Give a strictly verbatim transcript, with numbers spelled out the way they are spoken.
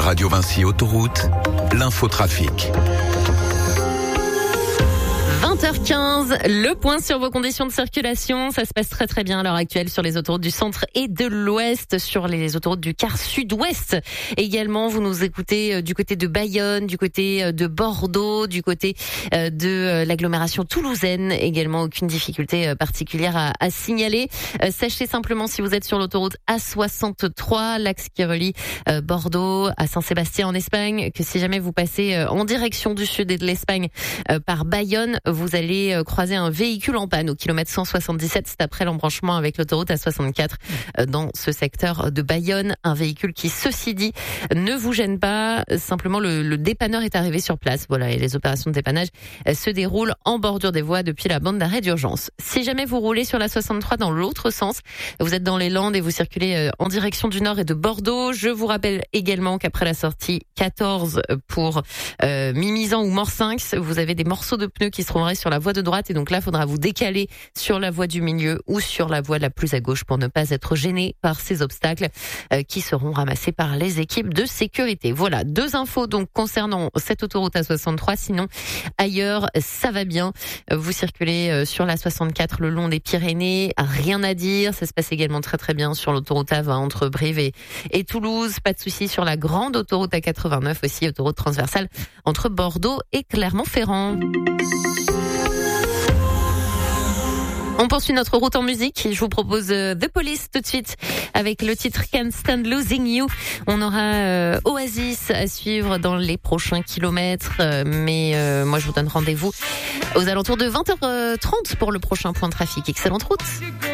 Radio Vinci Autoroute, l'infotrafic. vingt heures quinze, le point sur vos conditions de circulation. Ça se passe très très bien à l'heure actuelle sur les autoroutes du centre et de l'ouest, sur les autoroutes du quart sud-ouest. Également, vous nous écoutez du côté de Bayonne, du côté de Bordeaux, du côté de l'agglomération toulousaine. Également, aucune difficulté particulière à, à signaler. Sachez simplement, si vous êtes sur l'autoroute A soixante-trois, l'axe qui relie Bordeaux à Saint-Sébastien en Espagne, que si jamais vous passez en direction du sud et de l'Espagne par Bayonne, vous allez croiser un véhicule en panne au kilomètre cent soixante-dix-sept, c'est après l'embranchement avec l'autoroute A soixante-quatre dans ce secteur de Bayonne. Un véhicule qui, ceci dit, ne vous gêne pas. Simplement, le, le dépanneur est arrivé sur place. Voilà, et les opérations de dépannage se déroulent en bordure des voies depuis la bande d'arrêt d'urgence. Si jamais vous roulez sur la soixante-trois dans l'autre sens, vous êtes dans les Landes et vous circulez en direction du nord et de Bordeaux, je vous rappelle également qu'après la sortie quatorze pour euh, Mimizan ou Morsinx, vous avez des morceaux de pneus qui se trouveraient sur la voie de droite et donc là, il faudra vous décaler sur la voie du milieu ou sur la voie la plus à gauche pour ne pas être gêné par ces obstacles euh, qui seront ramassés par les équipes de sécurité. Voilà, deux infos donc concernant cette autoroute A soixante-trois. Sinon, ailleurs, ça va bien. Vous circulez sur la soixante-quatre le long des Pyrénées, rien à dire. Ça se passe également très très bien sur l'autoroute A vingt entre Brive et, et Toulouse. Pas de souci sur la grande autoroute A quatre-vingt-neuf aussi, autoroute transversale entre Bordeaux et Clermont-Ferrand. On poursuit notre route en musique. Je vous propose The Police tout de suite avec le titre Can't Stand Losing You. On aura euh, Oasis à suivre dans les prochains kilomètres. Euh, mais euh, moi, je vous donne rendez-vous aux alentours de vingt heures trente pour le prochain point de trafic. Excellente route.